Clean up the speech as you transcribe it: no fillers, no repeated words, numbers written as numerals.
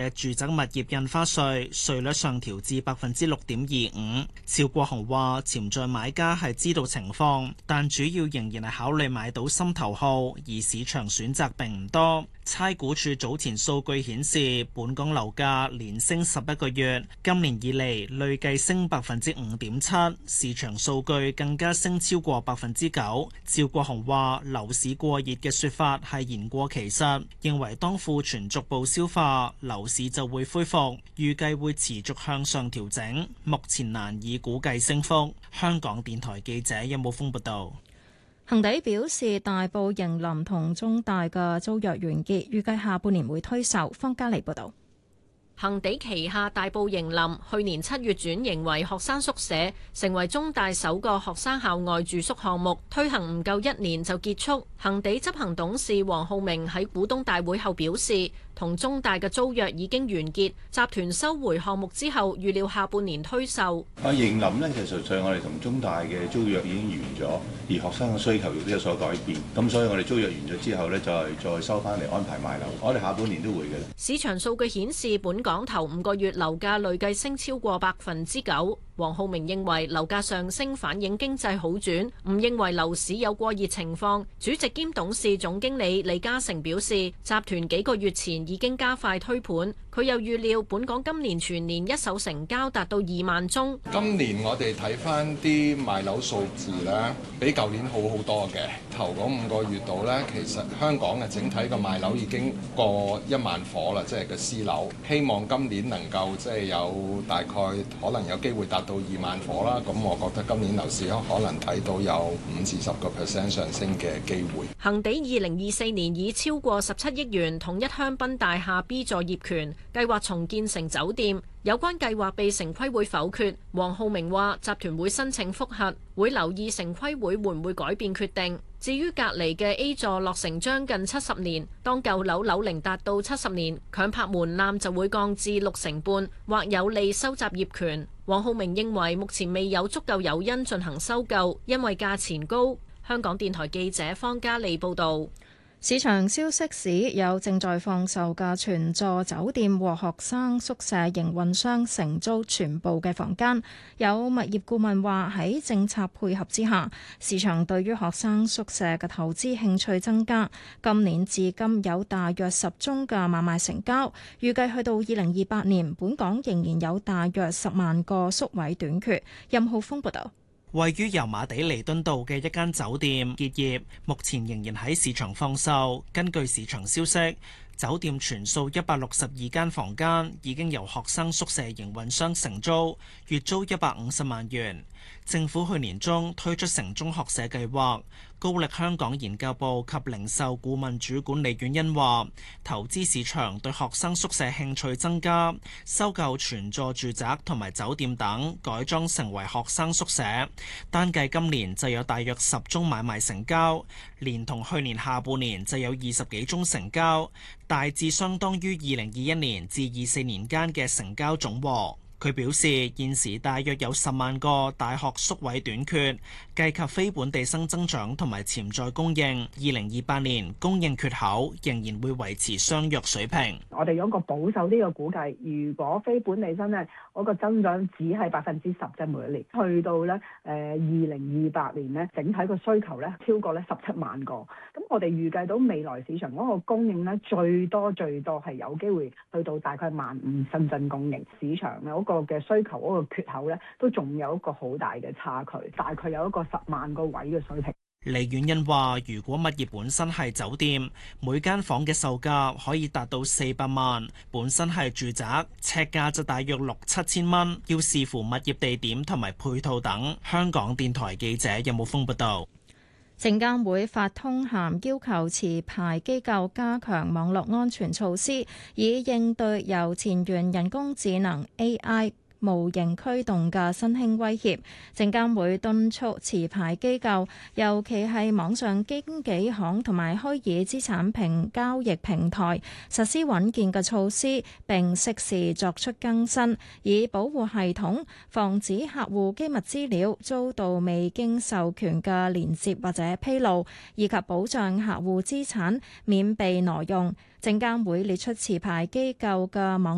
嘅住宅物業印花稅稅率上調至6.25%。趙國雄話：潛在買家係知道情況，但主要仍然係考慮買到心頭好，而市場選擇並唔多。差估署早前數據顯示，本港樓價連升11個月，今年以嚟累計升5.7%，市場數據更加升超過9%。趙國雄話：樓市過熱嘅說法係言過其實，認為當庫存逐步消化，樓市就會恢復，預計會持續向上調整，目前難以估計升幅。香港電台記者任武峰報道。 恒地表示，大埔盈林同中大嘅租約完結，預計下半年會推售。方嘉莉報道。 恒地旗下大埔盈林去年7月轉型為學生宿舍，成為中大首個學生校外住宿項目，推行唔夠1年就結束。恒地執行董事黃浩明喺股東大會後表示，同中大嘅租約已經完結，集團收回項目之後，預料下半年推售。 盈林呢，其實純粹我哋同中大嘅租約已經完咗，而學生嘅需求亦都有所改變，咁所以我哋租約完咗之後呢，再收翻嚟安排賣樓。我哋下半年都會嘅。市場數據顯示，本港頭5個月樓價累計升超過9%。黃浩明認為樓價上升反映經濟好轉，唔認為樓市有過熱情況。主席兼董事總經理李嘉誠表示，集團幾個月前已經加快推盤。佢又預料本港今年全年一手成交達到2萬宗。 今年我哋睇翻啲賣樓數字咧，比舊年好好多嘅。頭嗰5個月度咧，其實香港嘅整體嘅賣樓已經過1萬夥啦，即係個私樓。希望今年能夠即係有大概可能有機會達到2萬夥啦。咁我覺得今年樓市可能睇到有5至10% 上升嘅機會。 恒地2024年以超過17億元統一香檳大廈 B 座業權，計劃重建成酒店。有關計劃被城規會否決。黃浩明話集團會申請覆核，會留意城規會會唔會改變決定。至於隔離嘅 A 座落成將近70年，當舊樓樓齡達到70年，強拍門檻就會降至65%，或有利收集業權。黃浩明認為目前未有足夠誘因進行收購，因為價錢高。香港電台記者方嘉利報導。 市場消息指有正在放售嘅全座酒店和學生宿舍營運商承租全部嘅房間。有物業顧問話喺政策配合之下，市場對於學生宿舍嘅投資興趣增加。今年至今有大約10宗嘅買賣成交，預計去到2028年，本港仍然有大約10萬個宿位短缺。任浩峰報導。 位於油麻地彌敦道嘅一間酒店結業，目前仍然喺市場放售。根據市場消息，酒店全數162間房間已經由學生宿舍營運商承租，月租150萬元。政府去年中推出城中學社計劃。高力香港研究部及零售顧問主管李婉欣話，投資市場對學生宿舍興趣增加，收購全座住宅同埋酒店等改裝成為學生宿舍。單計今年就有大約10宗買賣成交，連同去年下半年就有20幾宗成交，大致相當於2021年至24年間嘅成交總和。佢表示，現時大約有10萬個大學宿位短缺，計及非本地生增長同埋潛在供應，2028年供應缺口仍然會維持相若水平。 我哋有一個保守呢個估計，如果非本地生咧，嗰個增長只係10%，即係每一年，去到咧2028年咧，整體個需求咧超過咧17萬個。咁我哋預計到未來市場嗰個供應咧，最多係有機會去到大概15000新增供應。市場嗰個嘅需求嗰個缺口咧，都仲有一個好大嘅差距，大概有一個10萬個位嘅水平。 李婉欣話，如果物業本身係酒店，每間房嘅售價可以達到400萬；本身係住宅，尺價就大約6-7千蚊，要視乎物業地點同埋配套等。香港電台記者任武峰報道。 證監會發通函要求持牌機構加強網絡安全措施，以應對由前沿人工智能 AI模型驅動嘅新興威脅。證監會敦促持牌機構，尤其係網上經紀行同埋虛擬資產交易平台，實施穩健嘅措施，並適時作出更新，以保護系統，防止客戶機密資料遭到未經授權嘅連接或者披露，以及保障客戶資產免被挪用。證監會列出持牌機構嘅網